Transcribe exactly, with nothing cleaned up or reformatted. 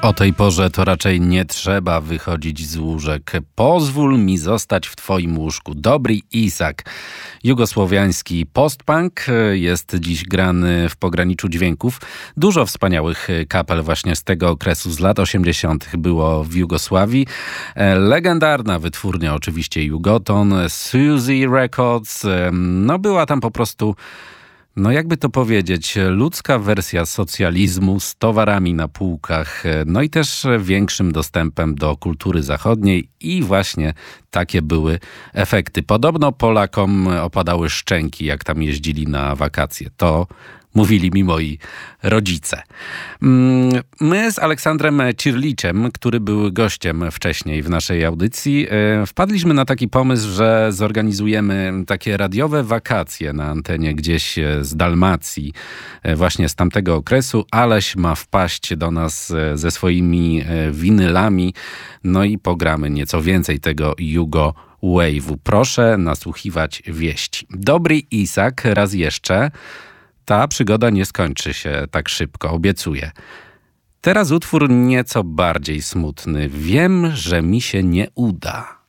O tej porze to raczej nie trzeba wychodzić z łóżek. Pozwól mi zostać w twoim łóżku. Dobry Isak. Jugosłowiański postpunk jest dziś grany w pograniczu dźwięków. Dużo wspaniałych kapel właśnie z tego okresu, z lat osiemdziesiątych było w Jugosławii. Legendarna wytwórnia oczywiście Jugoton, Suzy Records. No była tam po prostu... No jakby to powiedzieć, ludzka wersja socjalizmu z towarami na półkach, no i też większym dostępem do kultury zachodniej i właśnie takie były efekty. Podobno Polakom opadały szczęki, jak tam jeździli na wakacje. To mówili mi moi rodzice. My z Aleksandrem Cirliczem, który był gościem wcześniej w naszej audycji, wpadliśmy na taki pomysł, że zorganizujemy takie radiowe wakacje na antenie gdzieś z Dalmacji, właśnie z tamtego okresu. Aleś ma wpaść do nas ze swoimi winylami, no i pogramy nieco więcej tego Jugo Wave'u. Proszę nasłuchiwać wieści. Dobry Isak, raz jeszcze. Ta przygoda nie skończy się tak szybko, obiecuję. Teraz utwór nieco bardziej smutny. Wiem, że mi się nie uda.